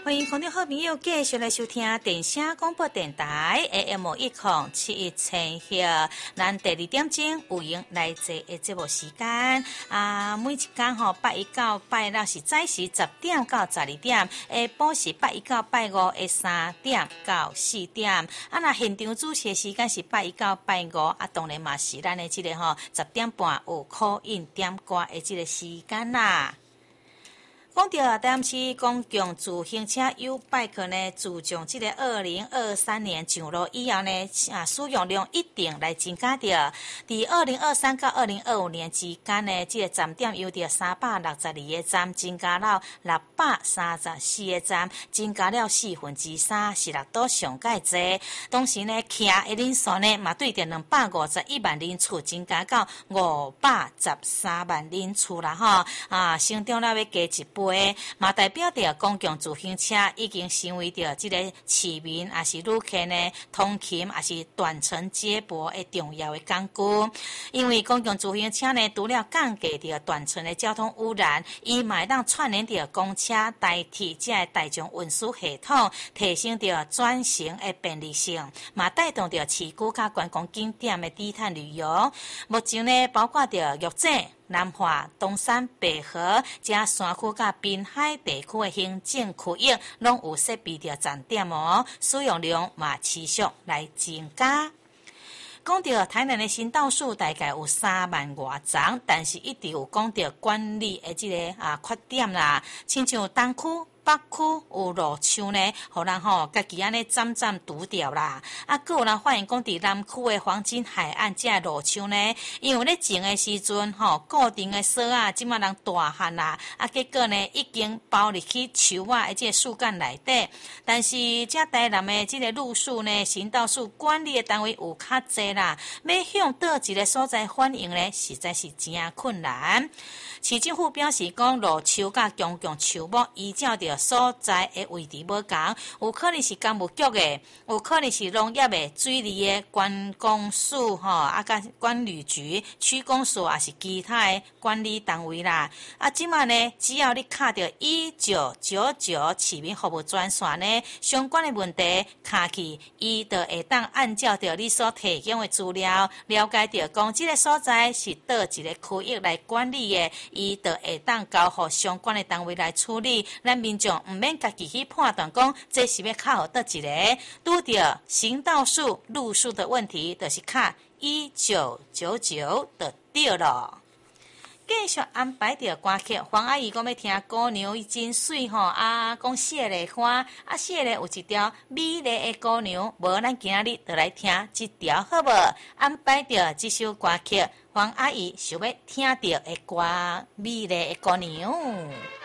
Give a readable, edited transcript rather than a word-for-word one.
欢迎空中好朋友继续来收听电声广播电台 AM1071千赫，咱第2点钟有闲来坐的节目时间每一天拜一到拜六是早时10点到12点，下晡是拜一到拜五的3点到4点。那现场主持的时间是拜一到拜五，当然嘛是咱的这个10点半有call in点歌的这个时间啦。讲到台市公共自行车 U-Bike 呢，自从这个2023年上路以后呢，使用量一定来增加着。在2023到2025年之间呢，这个站点由着362个站增加到634个站，增加了3%，是六都上界多。同时呢，骑的人数呢，嘛对着251万人次增加到513万人次啦成长了要加1倍。嘛代表着公共自行车已经成为着这个市民也是旅客呢通勤也是短程接驳的重要的工具。因为公共自行车呢除了降低着短程的交通污染，伊嘛会当串联着公车代替这个大众运输系统，提升着转型的便利性，嘛带动着市区甲观光景点的低碳旅游。目前呢包括着玉井、南华、东山、北河、加山区甲滨海地区的行政区域，拢有设备着站点使用量嘛持续来增加。讲到台南的新道数大概有3万多张，但是一直有讲到管理的这个缺点啦，亲像东区、北区有路树呢，互人家己安尼暂堵掉啦。还有人反映讲，伫南区的黄金海岸这路树呢，因为咧种的时阵固定的锁即马人大汉啦，结果呢已经包入去树的这个树干内底。但是这台南的这个路树呢，行道树管理的单位有较济啦，要向倒一个所在反映呢，实在是真困难。市政府表示讲，路树甲公共树木依照着所在的位置无同，有可能是工务局的，有可能是农业的、水利的、观光署甲管理局、区公所也是其他的管理单位啦。即马呢，只要你卡着1999市民服务专线呢，相关的问题卡去，伊就会当按照着你所提供的资料，了解着讲这个所在是倒一个区域来管理的，伊就会当交予相关的单位来处理。咱民众唔免家己去判断讲这是要卡倒一个，拄着行道树、路树的问题，就是卡1999就对了。继续安排着歌曲，黄阿姨讲要听歌娘伊真水讲谢丽花，谢丽有一条美丽的歌娘，无咱今日就来听这条好无？安排着这首歌曲，黄阿姨想要听着的歌，美丽的歌娘。